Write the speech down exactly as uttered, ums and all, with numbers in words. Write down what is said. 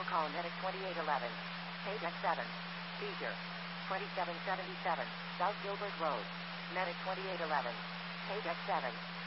vehicle call Medic twenty-eight eleven. Page X seven. Seizure. twenty-seven seventy-seven. South Gilbert Road. Medic twenty-eight eleven. Page X seven.